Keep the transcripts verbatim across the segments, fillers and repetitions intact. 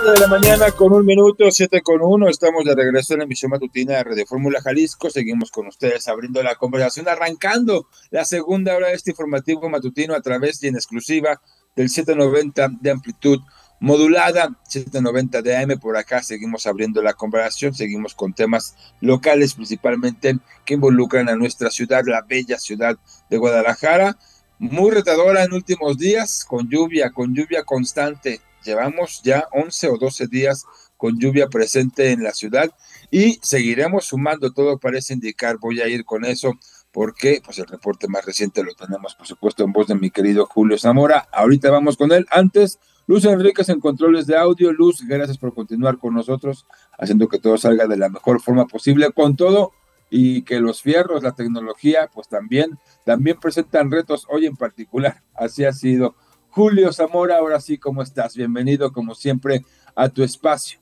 De la mañana con un minuto, siete con uno, estamos de regreso en la emisión matutina de Radio Fórmula Jalisco. Seguimos con ustedes abriendo la conversación, arrancando la segunda hora de este informativo matutino a través y en exclusiva del setecientos noventa de amplitud modulada, setecientos noventa de A M. Por acá seguimos abriendo la conversación, seguimos con temas locales principalmente que involucran a nuestra ciudad, la bella ciudad de Guadalajara. Muy retadora en últimos días, con lluvia, con lluvia constante. Llevamos ya once o doce días con lluvia presente en la ciudad y seguiremos sumando, todo parece indicar. Voy a ir con eso porque pues el reporte más reciente lo tenemos, por supuesto, en voz de mi querido Julio Zamora. Ahorita vamos con él. Antes, Luz Enríquez en controles de audio. Luz, gracias por continuar con nosotros, haciendo que todo salga de la mejor forma posible, con todo y que los fierros, la tecnología, pues también, también presentan retos hoy en particular. Así ha sido. Julio Zamora, ahora sí, ¿cómo estás? Bienvenido, como siempre, a tu espacio.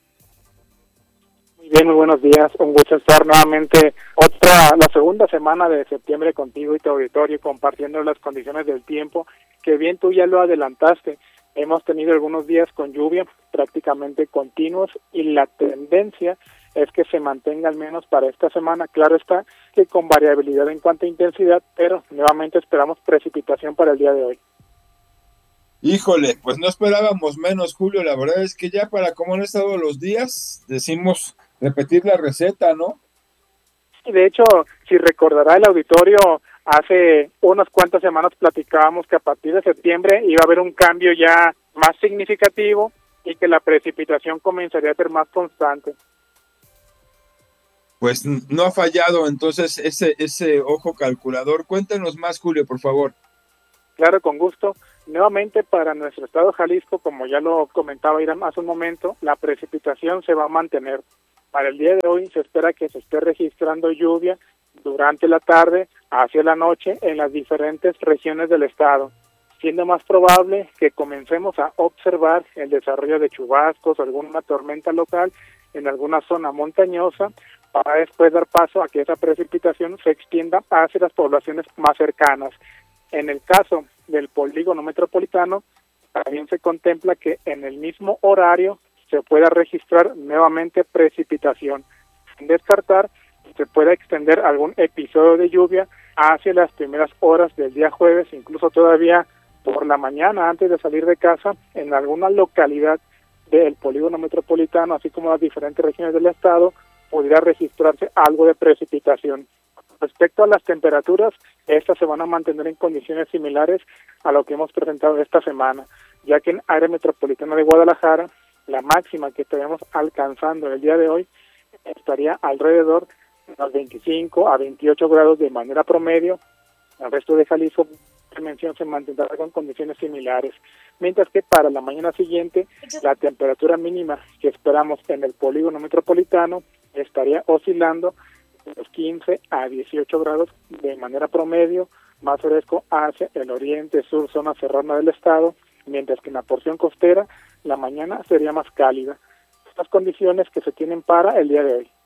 Muy bien, muy buenos días. Un gusto estar nuevamente otra, la segunda semana de septiembre contigo y tu auditorio, compartiendo las condiciones del tiempo, que bien tú ya lo adelantaste. Hemos tenido algunos días con lluvia prácticamente continuos y la tendencia es que se mantenga al menos para esta semana. Claro está que con variabilidad en cuanto a intensidad, pero nuevamente esperamos precipitación para el día de hoy. Híjole, pues no esperábamos menos, Julio. La verdad es que ya para cómo han estado los días, decimos repetir la receta, ¿no? Y de hecho, si recordará el auditorio, hace unas cuantas semanas platicábamos que a partir de septiembre iba a haber un cambio ya más significativo y que la precipitación comenzaría a ser más constante. Pues no ha fallado entonces ese, ese ojo calculador. Cuéntanos más, Julio, por favor. Claro, con gusto. Nuevamente para nuestro estado Jalisco, como ya lo comentaba Irán hace un momento, la precipitación se va a mantener. Para el día de hoy se espera que se esté registrando lluvia durante la tarde hacia la noche en las diferentes regiones del estado, siendo más probable que comencemos a observar el desarrollo de chubascos, alguna tormenta local en alguna zona montañosa, para después dar paso a que esa precipitación se extienda hacia las poblaciones más cercanas. En el caso del polígono metropolitano, también se contempla que en el mismo horario se pueda registrar nuevamente precipitación, sin descartar que se pueda extender algún episodio de lluvia hacia las primeras horas del día jueves, incluso todavía por la mañana antes de salir de casa, en alguna localidad del polígono metropolitano, así como las diferentes regiones del estado, podría registrarse algo de precipitación. Respecto a las temperaturas, estas se van a mantener en condiciones similares a lo que hemos presentado esta semana, ya que en área metropolitana de Guadalajara, la máxima que estaríamos alcanzando el día de hoy estaría alrededor de los veinticinco a veintiocho grados de manera promedio. El resto de Jalisco, la mención, se mantendrá con condiciones similares, mientras que para la mañana siguiente la temperatura mínima que esperamos en el polígono metropolitano estaría oscilando de los quince a dieciocho grados de manera promedio, más fresco hacia el oriente, sur, zona serrana del estado, mientras que en la porción costera la mañana sería más cálida. Estas condiciones que se tienen para el día de hoy.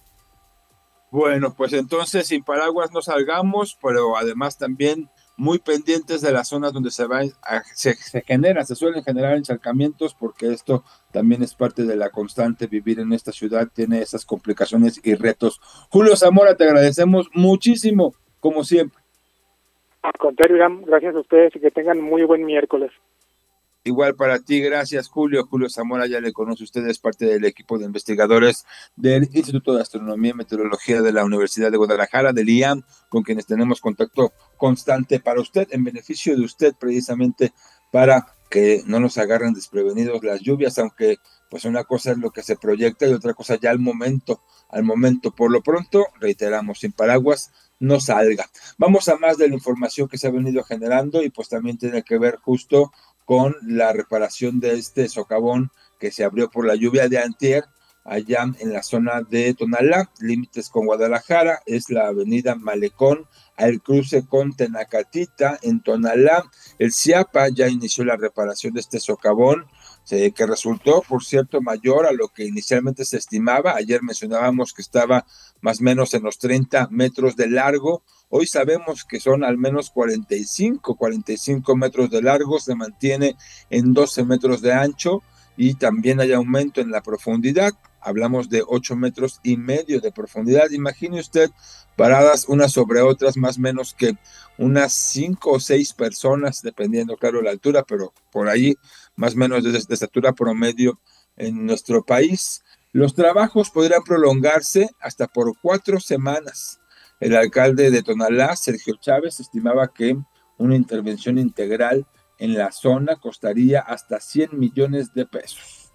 Bueno, pues entonces sin paraguas no salgamos, pero además también muy pendientes de las zonas donde se va a, se, se genera, se suelen generar encharcamientos, porque esto también es parte de la constante. Vivir en esta ciudad tiene esas complicaciones y retos. Julio Zamora, te agradecemos muchísimo, como siempre. Al contrario, Irán, gracias a ustedes y que tengan muy buen miércoles. Igual para ti, gracias, Julio. Julio Zamora, ya le conoce usted, es parte del equipo de investigadores del Instituto de Astronomía y Meteorología de la Universidad de Guadalajara, del I A M, con quienes tenemos contacto constante para usted, en beneficio de usted, precisamente para que no nos agarren desprevenidos las lluvias, aunque pues una cosa es lo que se proyecta y otra cosa ya al momento, al momento. Por lo pronto, reiteramos, sin paraguas no salga. Vamos a más de la información que se ha venido generando y pues también tiene que ver justo con la reparación de este socavón que se abrió por la lluvia de antier, allá en la zona de Tonalá, límites con Guadalajara. Es la avenida Malecón, al cruce con Tenacatita, en Tonalá. El CIAPA ya inició la reparación de este socavón, eh, que resultó, por cierto, mayor a lo que inicialmente se estimaba. Ayer mencionábamos que estaba más o menos en los treinta metros de largo. Hoy sabemos que son al menos cuarenta y cinco metros de largo, se mantiene en doce metros de ancho, y también hay aumento en la profundidad. Hablamos de ocho metros y medio de profundidad. Imagine usted paradas unas sobre otras, más o menos que unas cinco o seis personas, dependiendo, claro, la altura, pero por ahí, más o menos de, de estatura promedio en nuestro país. Los trabajos podrían prolongarse hasta por cuatro semanas. El alcalde de Tonalá, Sergio Chávez, estimaba que una intervención integral en la zona costaría hasta cien millones de pesos.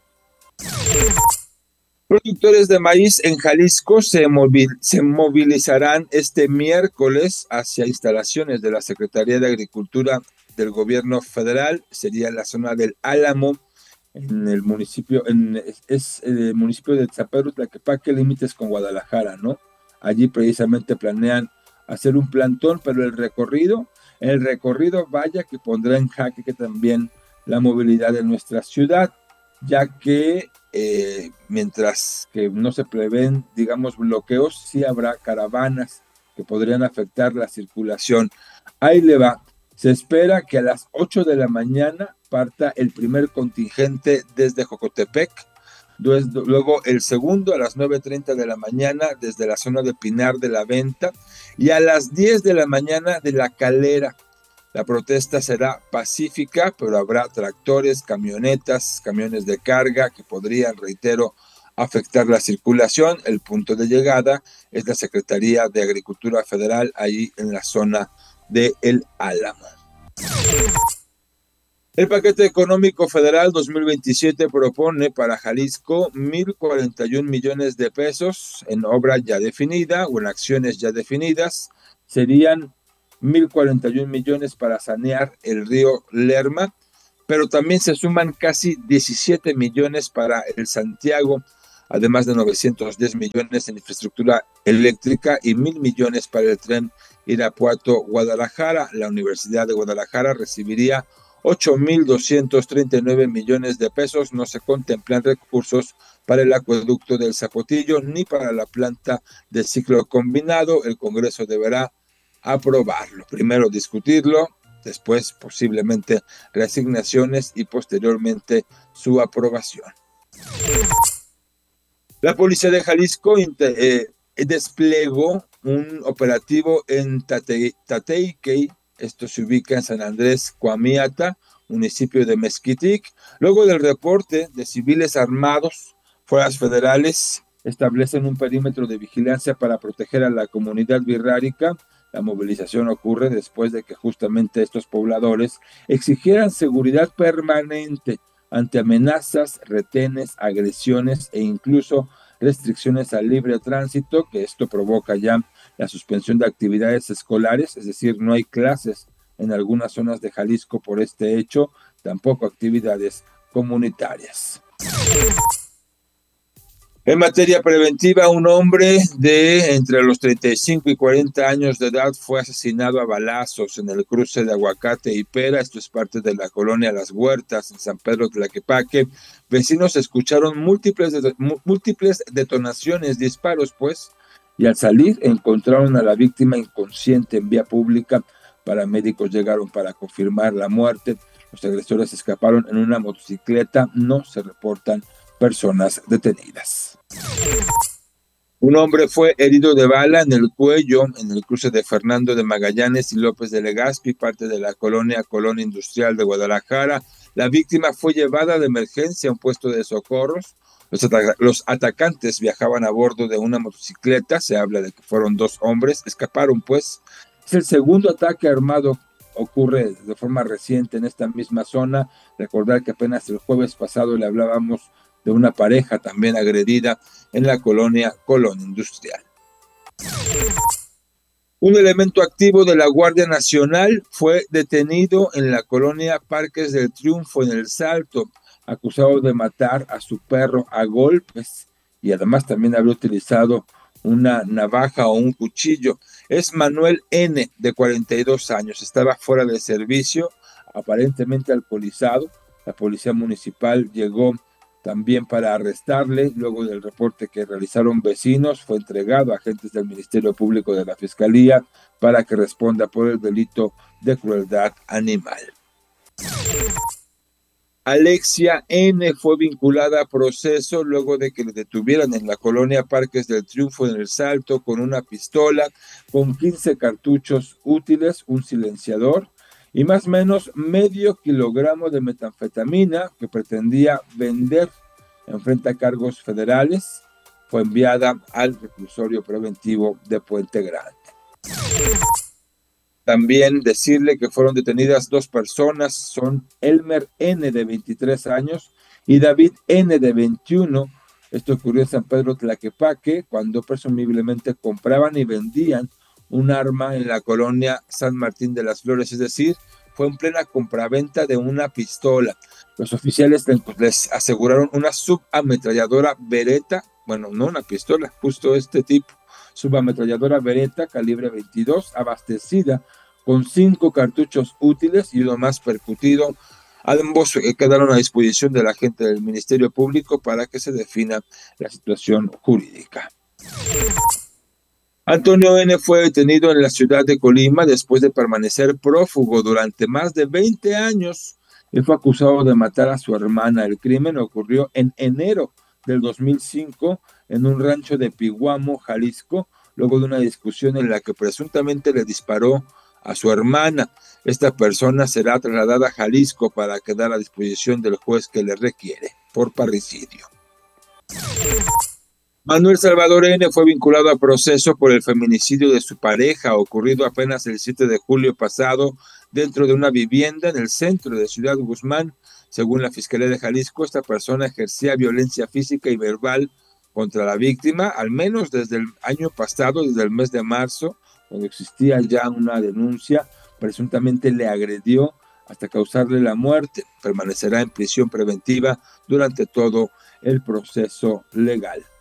Productores de maíz en Jalisco se, movil se movilizarán este miércoles hacia instalaciones de la Secretaría de Agricultura del Gobierno Federal. Sería la zona del Álamo, en el municipio, en, es, es el municipio de Tzapero, Tlaquepaque, límites con Guadalajara, ¿no? Allí precisamente planean hacer un plantón, pero el recorrido, el recorrido vaya que pondrá en jaque que también la movilidad de nuestra ciudad, ya que eh, mientras que no se prevén, digamos, bloqueos, sí habrá caravanas que podrían afectar la circulación. Ahí le va. Se espera que a las ocho de la mañana parta el primer contingente desde Jocotepec, luego el segundo a las nueve treinta de la mañana desde la zona de Pinar de la Venta y a las diez de la mañana de La Calera. La protesta será pacífica, pero habrá tractores, camionetas, camiones de carga que podrían, reitero, afectar la circulación. El punto de llegada es la Secretaría de Agricultura Federal, ahí en la zona de El Álamo. El paquete económico federal dos mil veintisiete propone para Jalisco mil cuarenta y un millones de pesos en obra ya definida o en acciones ya definidas. Serían mil cuarenta y un millones para sanear el río Lerma, pero también se suman casi diecisiete millones para el Santiago, además de novecientos diez millones en infraestructura eléctrica y mil millones para el tren Irapuato-Guadalajara. La Universidad de Guadalajara recibiría ocho mil doscientos treinta y nueve millones de pesos. No se contemplan recursos para el acueducto del Zapotillo ni para la planta de ciclo combinado. El Congreso deberá aprobarlo, primero discutirlo, después posiblemente reasignaciones y posteriormente su aprobación. La policía de Jalisco eh, desplegó un operativo en Tate, Tateiquey, esto se ubica en San Andrés Coamiata, municipio de Mezquitic, luego del reporte de civiles armados. Fuerzas federales establecen un perímetro de vigilancia para proteger a la comunidad birrárica. La movilización ocurre después de que justamente estos pobladores exigieran seguridad permanente ante amenazas, retenes, agresiones e incluso restricciones al libre tránsito, que esto provoca ya la suspensión de actividades escolares, es decir, no hay clases en algunas zonas de Jalisco por este hecho, tampoco actividades comunitarias. En materia preventiva, un hombre de entre los treinta y cinco y cuarenta años de edad fue asesinado a balazos en el cruce de Aguacate y Pera. Esto es parte de la colonia Las Huertas, en San Pedro Tlaquepaque. Vecinos escucharon múltiples, múltiples detonaciones, disparos, pues, y al salir encontraron a la víctima inconsciente en vía pública. Paramédicos llegaron para confirmar la muerte. Los agresores escaparon en una motocicleta. No se reportan personas detenidas. Un hombre fue herido de bala en el cuello en el cruce de Fernando de Magallanes y López de Legazpi, parte de la colonia Colonia Industrial de Guadalajara. La víctima fue llevada de emergencia a un puesto de socorros. Los, atac los atacantes viajaban a bordo de una motocicleta. Se habla de que fueron dos hombres. Escaparon, pues. Es el segundo ataque armado. Ocurre de forma reciente en esta misma zona. Recordar que apenas el jueves pasado le hablábamos de una pareja también agredida en la colonia Colonia Industrial. Un elemento activo de la Guardia Nacional fue detenido en la colonia Parques del Triunfo, en El Salto, acusado de matar a su perro a golpes y además también había utilizado una navaja o un cuchillo. Es Manuel N., de cuarenta y dos años, estaba fuera de servicio, aparentemente alcoholizado. La policía municipal llegó también para arrestarle. Luego del reporte que realizaron vecinos, fue entregado a agentes del Ministerio Público de la Fiscalía para que responda por el delito de crueldad animal. Alexia N. fue vinculada a proceso luego de que le detuvieran en la colonia Parques del Triunfo en El Salto con una pistola, con quince cartuchos útiles, un silenciador y más o menos medio kilogramo de metanfetamina que pretendía vender. Enfrenta cargos federales. Fue enviada al reclusorio preventivo de Puente Grande. También decirle que fueron detenidas dos personas, son Elmer N. de veintitrés años y David N. de veintiuno. Esto ocurrió en San Pedro Tlaquepaque, cuando presumiblemente compraban y vendían un arma en la colonia San Martín de las Flores, es decir, fue en plena compraventa de una pistola. Los oficiales les aseguraron una subametralladora Beretta, bueno, no una pistola, justo este tipo, subametralladora Beretta calibre veintidós, abastecida con cinco cartuchos útiles y uno más percutido. Ambos quedaron a disposición de la gente del Ministerio Público para que se defina la situación jurídica. Antonio N. fue detenido en la ciudad de Colima después de permanecer prófugo durante más de veinte años. Él fue acusado de matar a su hermana. El crimen ocurrió en enero del dos mil cinco en un rancho de Piguamo, Jalisco, luego de una discusión en la que presuntamente le disparó a su hermana. Esta persona será trasladada a Jalisco para quedar a disposición del juez que le requiere por parricidio. Manuel Salvador N. fue vinculado a proceso por el feminicidio de su pareja, ocurrido apenas el siete de julio pasado dentro de una vivienda en el centro de Ciudad Guzmán. Según la Fiscalía de Jalisco, esta persona ejercía violencia física y verbal contra la víctima, al menos desde el año pasado, desde el mes de marzo, cuando existía ya una denuncia. Presuntamente le agredió hasta causarle la muerte. Permanecerá en prisión preventiva durante todo el proceso legal.